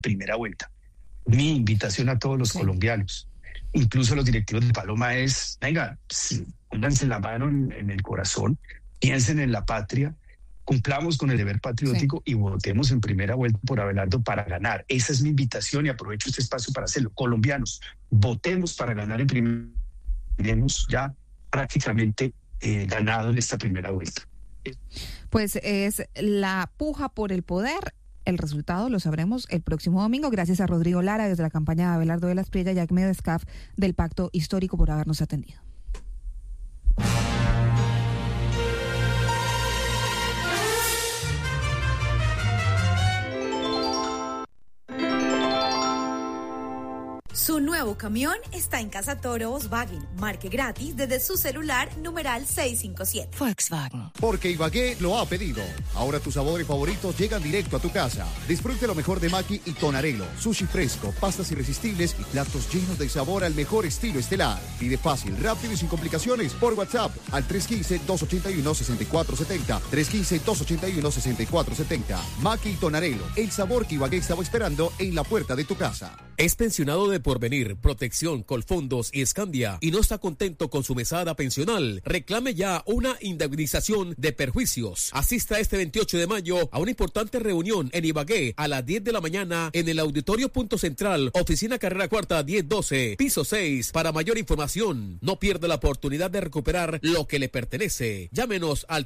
primera vuelta. Mi invitación a todos los colombianos, incluso los directivos de Paloma, es, venga, pónganse la mano en el corazón, piensen en la patria, cumplamos con el deber patriótico y votemos en primera vuelta por Abelardo para ganar. Esa es mi invitación y aprovecho este espacio para hacerlo. Colombianos, votemos para ganar en primera. Tenemos ya prácticamente ganado en esta primera vuelta. Pues es la puja por el poder. El resultado lo sabremos el próximo domingo. Gracias a Rodrigo Lara desde la campaña de Abelardo de la Espriella y a Ahmed Escaf del Pacto Histórico por habernos atendido. Su nuevo camión está en Casa Toro Volkswagen. Marque gratis desde su celular numeral 657. Volkswagen. Porque Ibagué lo ha pedido. Ahora tus sabores favoritos llegan directo a tu casa. Disfrute lo mejor de Maki y Tonarelo. Sushi fresco, pastas irresistibles y platos llenos de sabor al mejor estilo estelar. Pide fácil, rápido y sin complicaciones por WhatsApp al 315-281-6470. 315-281-6470. Maki y Tonarelo. El sabor que Ibagué estaba esperando en la puerta de tu casa. Es pensionado de Porvenir, Protección, Colfondos y Escandia y no está contento con su mesada pensional. Reclame ya una indemnización de perjuicios. Asista este 28 de mayo a una importante reunión en Ibagué a las 10 de la mañana en el Auditorio Punto Central, oficina Carrera Cuarta 1012, piso 6. Para mayor información, no pierda la oportunidad de recuperar lo que le pertenece. Llámenos al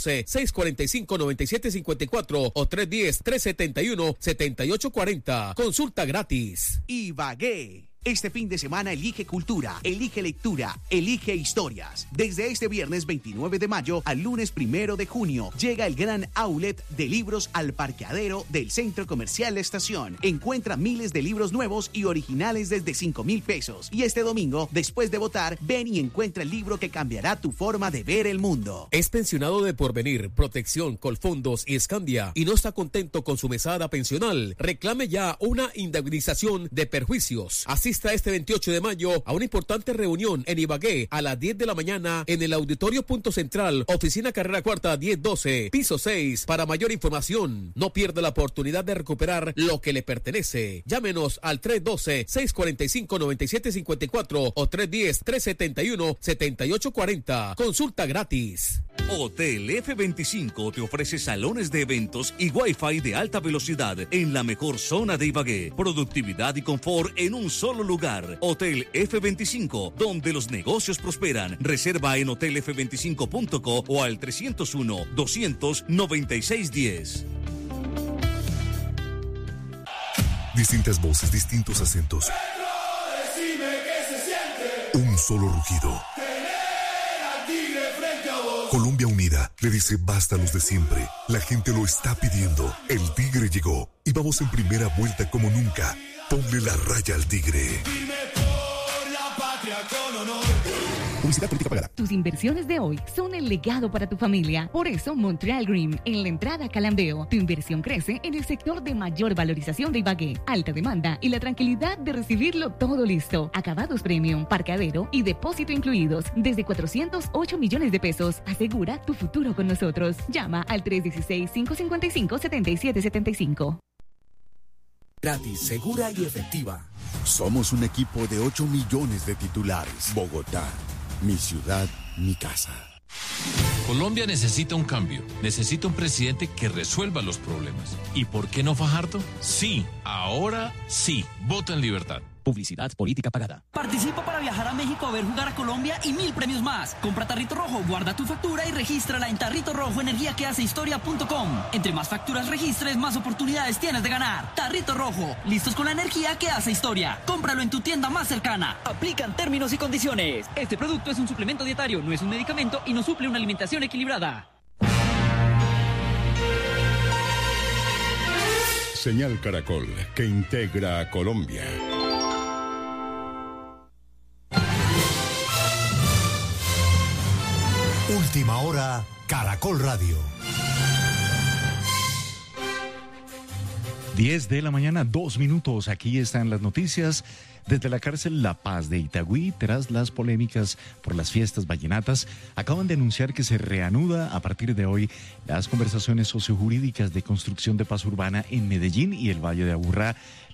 312-645-9754 o 310-371-7840. Consulta gratis. Ibagué. Este fin de semana elige cultura, elige lectura, elige historias. Desde este viernes 29 de mayo al lunes 1 de junio llega el gran outlet de libros al parqueadero del Centro Comercial La Estación. Encuentra miles de libros nuevos y originales desde 5,000 pesos. Y este domingo, después de votar, ven y encuentra el libro que cambiará tu forma de ver el mundo. Es pensionado de Porvenir, Protección, Colfondos y Escandia y no está contento con su mesada pensional. Reclame ya una indemnización de perjuicios. Asista este 28 de mayo a una importante reunión en Ibagué a las 10 de la mañana en el Auditorio Punto Central, oficina Carrera Cuarta 1012, piso 6. Para mayor información, no pierda la oportunidad de recuperar lo que le pertenece. Llámenos al 312-645-9754 o 310-371-7840. Consulta gratis. Hotel F25 te ofrece salones de eventos y Wi-Fi de alta velocidad en la mejor zona de Ibagué. Productividad y confort en un solo lugar. Hotel F25, donde los negocios prosperan. Reserva en hotelf25.co o al 301-200-9610. Distintas voces, distintos acentos. Un solo rugido. Colombia unida le dice basta a los de siempre. La gente lo está pidiendo. El Tigre llegó y vamos en primera vuelta como nunca. Ponle la raya al Tigre. Publicidad política pagada. Tus inversiones de hoy son el legado para tu familia. Por eso, Montreal Green, en la entrada a Calambeo, tu inversión crece en el sector de mayor valorización de Ibagué, alta demanda y la tranquilidad de recibirlo todo listo. Acabados premium, parqueadero y depósito incluidos. Desde 408 millones de pesos. Asegura tu futuro con nosotros. Llama al 316-555-7775. Gratis, segura y efectiva. Somos un equipo de 8 millones de titulares. Bogotá, mi ciudad, mi casa. Colombia necesita un cambio. Necesita un presidente que resuelva los problemas. ¿Y por qué no Fajardo? Sí, ahora sí. Vota en libertad. Publicidad política pagada. Participa para viajar a México a ver jugar a Colombia y 1000 premios más. Compra Tarrito Rojo, guarda tu factura y regístrala en Tarrito Rojo Energía que hace historia.com. Entre más facturas registres, más oportunidades tienes de ganar. Tarrito Rojo, listos con la energía que hace historia. Cómpralo en tu tienda más cercana. Aplican términos y condiciones. Este producto es un suplemento dietario, no es un medicamento y no suple una alimentación equilibrada. Señal Caracol, que integra a Colombia. Última hora, Caracol Radio. 10 de la mañana, 2 minutos. Aquí están las noticias. Desde la cárcel La Paz de Itagüí, tras las polémicas por las fiestas vallenatas, acaban de anunciar que se reanuda a partir de hoy las conversaciones sociojurídicas de construcción de paz urbana en Medellín y el Valle de Aburrá.